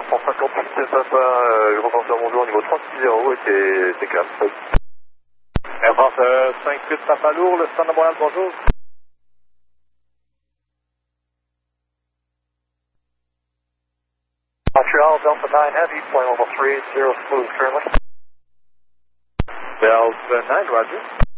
158 Papa, je repense à bonjour au niveau 360 et c'est calme. Air France 58 Papa Lourd, le stand de Montréal, bonjour. Montreal, Delta 9 Heavy, point level 30 smooth currently. Delta 9, roger.